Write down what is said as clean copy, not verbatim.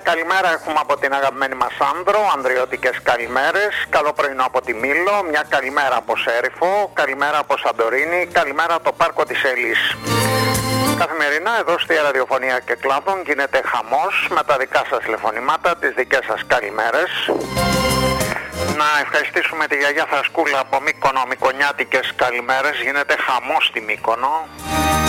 καλημέρα έχουμε από την αγαπημένη μας Άνδρο, ανδριώτικες καλημέρες. Καλό πρωινό από τη Μήλο, μια καλημέρα από Σέριφο, καλημέρα από Σαντορίνη, καλημέρα από το πάρκο της Ελής. Καθημερινά εδώ στη ραδιοφωνία και κλάδων γίνεται χαμός με τα δικά σας τηλεφωνήματα, τις δικές σας καλημέρες. Να ευχαριστήσουμε τη γιαγιά Θασκούλα από Μύκονο, Μικονιάτικες καλημέρες, γίνεται χαμός στη Μύκονο.